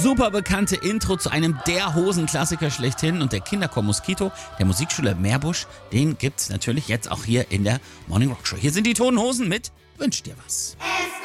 Super bekannte Intro zu einem der Hosenklassiker schlechthin und der Kinderchor Moskito der Musikschule Meerbusch, den gibt's natürlich jetzt auch hier in der Morning Rock Show. Hier sind die Toten Hosen mit Wünsch dir was.